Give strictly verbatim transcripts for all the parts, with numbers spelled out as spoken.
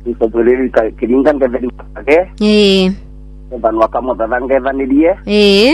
Isopeleli kiringa ngeveli kage. Eh. Banwa kamo dadange vanilie. Eh.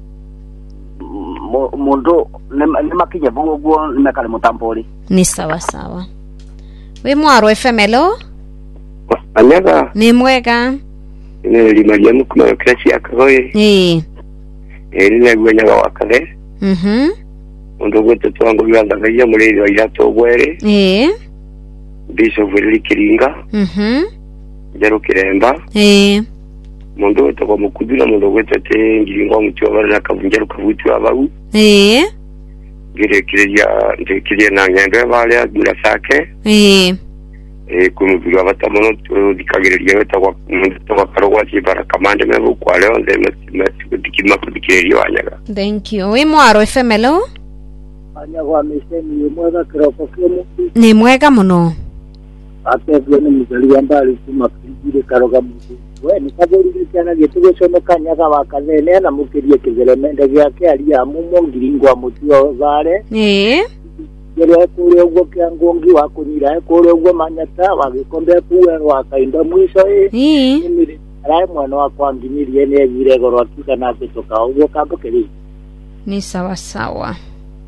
Mundu nema kija bugo bugo nimekale mutampoli. Ni sawa sawa. We Mwaro F M hello? Anyaga. Ni mwega. Ni limaliamu kuma klasi akagoye. Eh. Eh ni gwenyaga wakale. Mhm. Mundu gwetu twango byanda bya muri wa irato bwere. Eh. Biso veli kiringa. Mhm. Jaro kiremba. Eh. Mundu wetu kwa mukudura mundu wetu te ngiringo mutyo bana kavunjero kavutu abaru. Eh. Gire kireya ndikiye na ngende bale agura sake. Eh. Eh kumubiri abatamono dikagireya betagwa mundu twa karogwa kibara kamande mebo kwa leo nze dikima kudikireya wanyaga. Thank you. We Mwaro F M hello? Anyaga misheni mwega kiroko kemu. Ni mwega muno. Ate vyene mzali ambali kuma kujire karoga mutu. We ni kaburi cyana gitugo cyo kanyaga bakazene na mukiriye kizelemende byake ali ya mumo ngiringwa mutu zare. Eh. Yere kure ubwo kyangongi wakunyira kure ubwo manyata wagikombe kuwe wakainda mwisho eh. Eh. Rai mwana wa kwangimirie ne birego rwakika na kutoka ubwo kabokeri. Ni sawa sawa.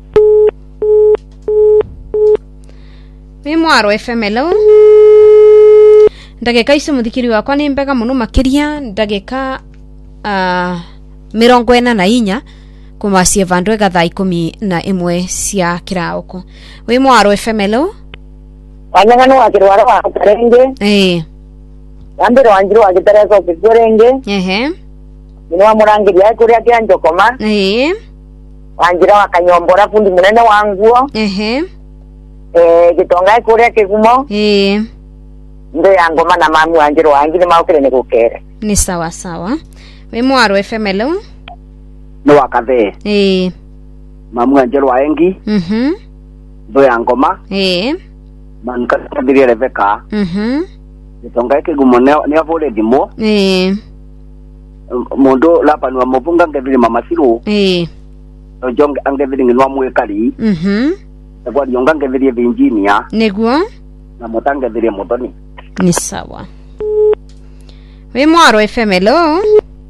We Mwaro F M hello? Ndagika ici muthikiri wakwa ni mbega muno makiria ndagika uh, mirongo ena na inya kumacie vandu ega thaa ikumi na imwe cia kirauko. We Mwaro F M hello? Wanyaga no akirwara wa karenge. Eh. Ambiro wanjiru agitereza kigorenge. Ehe. Ni wa murangi ya kuria kya njokoma. Eh. Wanjira wakanyombora fundi munene wanguo. Ehe. Eh gitonga kuria kigumo. Eh. Ndo yangoma na mami wanjiru wanjire maukire ni gukere. Ni sawa sawa. We Mwaro F M hello? No wakathe. Eh. Mamu anjero waengi. Mhm. Ndo yangoma. Eh. Man kadiri Rebecca. Mhm. Gitonga kigumo ne ne avole dimo. Eh. Mundu lapa nwa mubunga ngevili mama siru. Eh. Jonga angevili ngwa mwekali. Mhm. Kwa yonga ngevili Virginia. Neguo? Na mutanga ngevili mudoni. Ni sawa. We Mwaro F M hello?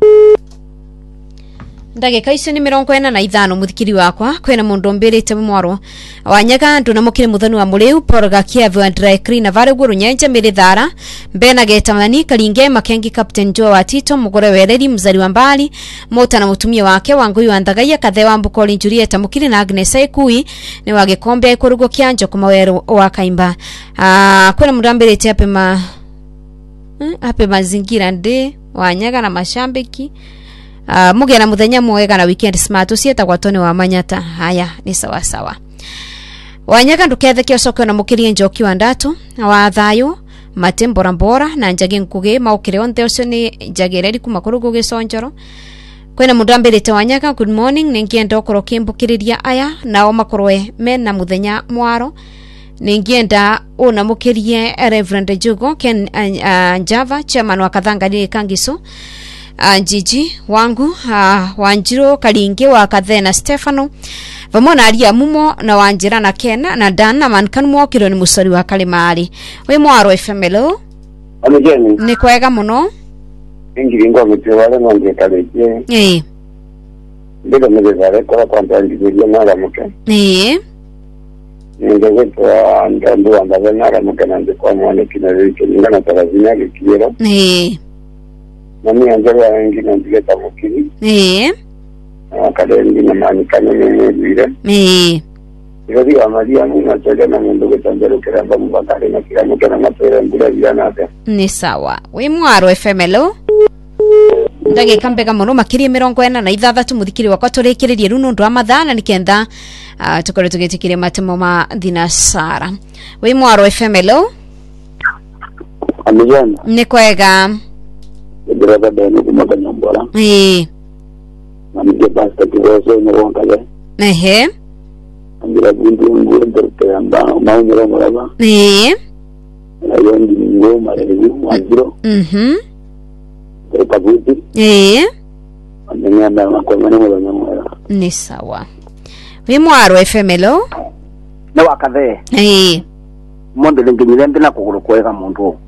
Ndagika icio ni mirongo ena na ithano muthikiri wakwa kwena mundu mbirite Mwaro Wanyaga ndu na mukire muthanu wa muriu Poroga Kievu and Dry Clean vare guru nyenja miri thara Bena Getamani Karinge Makengi Captain Joe wa Tito mugore wereri mzari wa mbali Mota na mutumia wake Wangui wa Ndagaiya Kathe wa Mbukoli Julieta mukire na Agnes Ekui ni wage kombe kurugo kianjo kumaweru wa Kaimba. Ah kwena mundu mbirite hape ma hmm? hape mazingira ndi Wanyaga na mashambiki. Uh, muge na muthenya mwega na weekend smart usieta kwa tone wa manyata. Haya ni sawa sawa. Wanyaga ndukethe kio soko na mukirie njoki wa ndatu wa thayo matembora mbora na njage nkuge maukire onte ucio ni jagereri kuma kurugo gisonjoro. Kwena mudambirite Wanyaga good morning ningienda okoro kimbukiriria aya nao makorwe mena muthenya mwaro ningienda una mukirie Reverend Jugo Ken uh, uh, Java chairman wa Kathanga Kangiso. Anjiji wangu uh, Wanjiro Kalinge wa Kathena Stefano vamona aria mumo na Wanjira na Kena na Dan na mankanu mwokiro ni musori wa Kalimari. We Mwaro F M hello? Amejeni. Ni kwega muno? Ngiringo mutewale nonje kaleje. Eh. Ndilo mezare kwa kwa ndio mara mke. Eh. Ndio kwa ndio ambaye mara mke na ndio kwa mwana kinaweza ngana tarazina kiero. Eh. Mami anjero wengine ndio tamukiri. Eh. Akadendi na manikano mwebire. Eh. Ndio amalia muna tele na mundu gutambero kiramba mubakare na kila mtu na mapera ngula yana ate. Ni sawa. We Mwaro F M hello? Ndage kambega muno makirie mirongo ena na ithathatu muthikiri wakwa turikiririe runo ndo amathana nikenda uh, tukore tugitikirie matemo ma thinasara. We Mwaro F M hello? Amejana. Ni kwega. Ndio baba ni kumaga nyambora. Eh. Ndio basta kiwezo ni ronkale. Ehe. Ndio bindu nguo ndio amba maunyo ngoraba. Eh. Ayo ndi ngo marelu wanjiro. Mhm. Kwa kabuti. Eh. Ndio na kwa maneno ya nyamara. Ni sawa. We Mwaro F M hello? Na wakathe. Eh. Mondo linginyire mbina kuguru kwega mundu.